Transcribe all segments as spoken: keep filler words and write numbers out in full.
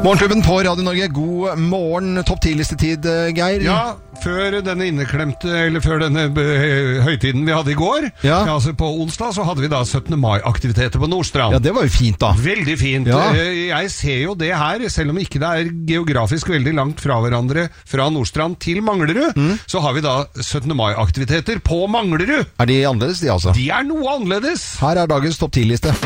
Morgenklubben på Radio Norge, god morgen, topp ti-listetid, Geir. Ja, før denne inneklemte, eller før denne uh, høytiden vi hadde i går, ja. Ja, altså på onsdag, så hadde vi da syttende mai-aktiviteter på Nordstrand. Ja, det var jo fint da. Veldig fint. Ja. Jeg ser jo det her, selv om ikke det er geografisk veldig langt fra hverandre, fra Nordstrand til Manglerud, mm. så har vi da syttende mai-aktiviteter på Manglerud. Er de annerledes, de altså? De er noe annerledes. Her er dagens topp ti-liste.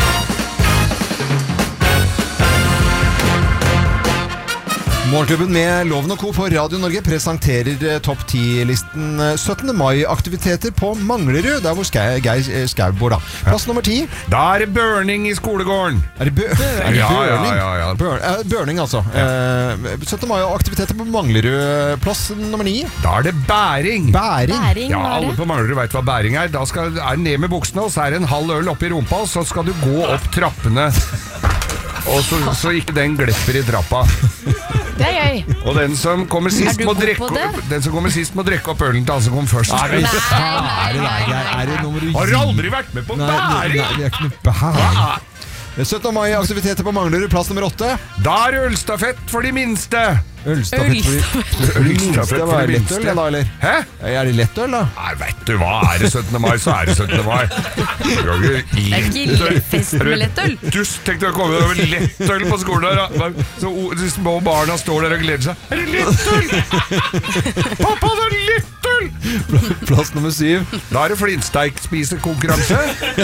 Morgenklubben med Loven og Co. på Radio Norge presenterer eh, topp ti-listen eh, syttende mai-aktiviteter på Manglerud, der hvor Geir Skau, Skau bor da. Plass nummer ti. Da er det burning i skolegården. Er det, bø er det ja, burning? Ja, ja, ja. Bør eh, burning, altså. Ja. Eh, syttende mai-aktiviteter på Manglerud. Plass nummer ni. Da er det bæring. Bæring? Bæring ja, alle på Manglerud vet hva bæring er. Da skal, er det ned med buksene, og så er det en halv øl oppi rumpa, og så skal du gå opp trappene. Og så, så ikke den glepper i trappa. Det er gøy. Og den som kommer sist må drikke Den som kommer sist må drikke opp ølen til han som kom først. Nei, nei, er det der, Geir? Er det nummer du... Har du aldri vært med på nei, bæring? Nei, det er ikke noe bæring. syttende mai-aktiviteter på Manglerud, plass nummer åtte. Da er det ølstafett for de minste. Ølstafett for de minste. Hva er lettøl da, eller? Hæ? Er det lettøl da? Nei, vet du hva, er det syttende mai, så er det syttende mai. Det er ikke fest med lettøl. Dust, tenkte jeg å komme over lettøl på skolen der. Så de små barna står der og gleder seg. Er det lettøl? Pappa, det er lettøl! Plass nummer syv. Da er det flintsteik-spisekonkurranse.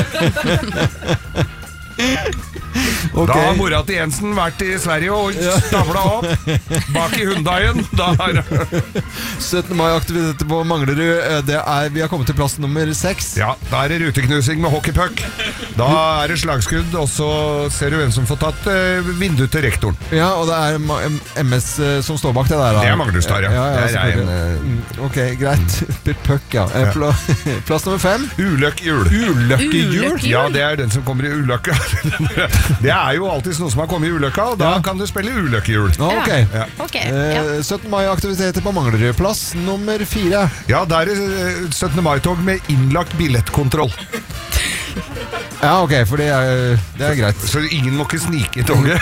Okay. Da har mora til Jensen vært i Sverige og stavla opp bak i Hyundaien. syttende mai-aktiviteter på Manglerud. Det er, vi har kommet til plass nummer seks. Ja, da er det ruteknusing med hockeypuck. Da er det slagskudd, og så ser du hvem som får tatt uh, vinduet til rektoren. Ja, og det er M S uh, som står bak det der da. Det er Manglerud-star, ja, ja, ja, det er en, uh... Ok, greit. Puck, ja. ja. Pla plass nummer fem. Uløkkehjul. Uløkkehjul? Ja, det er den som kommer i uløkke. Det er jo alltid noe som har kommet i ulykka, og da ja. kan du spille uløkkehjul. Ah, ok. Ja. Okay. Ja. Eh, syttende mai-aktiviteter på Manglerud. Plass nummer fire. Ja, der er syttende mai-tog med innlagt billettkontroll. Ja, ok, for det er, det er greit. Så ingen må ikke snike i toget.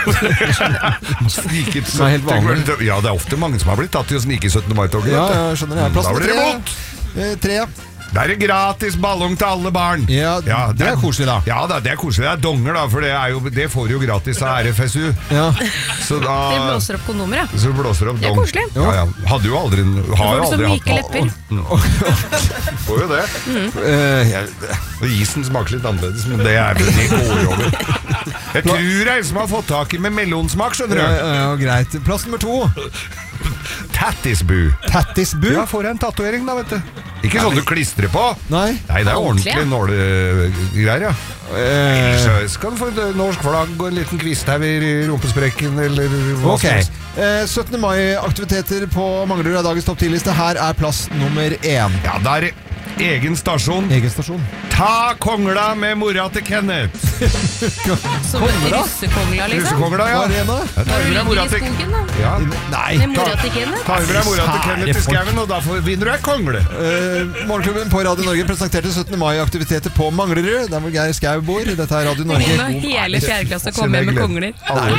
Sniket, det er helt vanlig. Ja, det er ofte mange som har blitt tatt i å snike i syttende mai-toget. Ja, ja, skjønner jeg. Plass nummer tre. Eh, tre. Det er gratis ballong til alle barn. Ja, ja det, det er koselig da. Ja, da, det er koselig. Det er donger da, for det, er jo, det får jo gratis av R F S U. Ja. Så da... Det blåser opp kondomer, ja. Så blåser opp det er koselig. Ja, ja. Hadde jo aldri... Har jo aldri hatt... lepper. Får jo det. Mm. Uh, jeg, isen smaker litt annerledes, men det er vel ikke går over. Jeg tror det er en som har fått tak i med melonsmak, skjønner du. Ja, ja, ja, greit. Plass nummer to. Tattisbu. Tattisbu? Ja, får jeg en tatovering da, vet du. Ikke sånn du klistrer på. Nei. Nei, det er ordentlig nålegreier, ja. Eh. Så skal du få et norsk flagg og en liten kvisthaug i rumpesprekken, eller hva Ok. Eh, syttende mai-aktiviteter på Manglerud er dagens topp ti-liste. Her er plass nummer én. Ja, der er egen stasjon. Egen stasjon. Ta kongla med mora til Kenneth. Som russekongla, liksom? Russekongla, ja. Hva er det da? Ja, ta med mora til Kenneth. Ja. Nei. Med mora til Kenneth? Ta med mora til Kenneth i skaven, og da vinner du ei kongle. Uh, Morgenklubben på Radio Norge presenterte syttende mai-aktiviteter på Manglerud, der hvor Geir Skau bor. Dette er Radio Norge. Nå hele fjerde klasse kommer med kongler.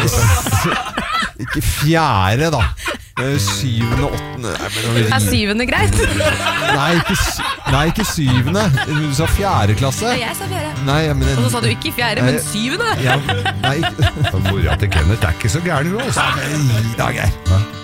Ikke fjerde, da. Syvende, åttende Er syvende greit? Nei, ikke, nei, ikke syvende. Du sa fjerde klasse. Ja, jeg sa fjerde. Nei, men, og så sa du ikke fjerde, men syvende. Ja, nei. Mora til Kenneth er ikke så gærlig, du, altså. Nei, da, Geir.